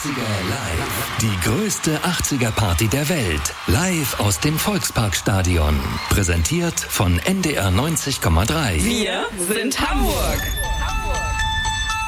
80er live. Die größte 80er-Party der Welt. Live aus dem Volksparkstadion. Präsentiert von NDR 90,3. Wir sind Hamburg.